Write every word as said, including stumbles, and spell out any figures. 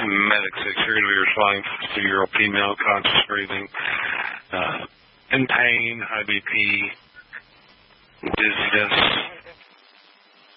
Medic six, you're going to be responding to your female conscious breathing, uh, in pain, high B P, dizziness,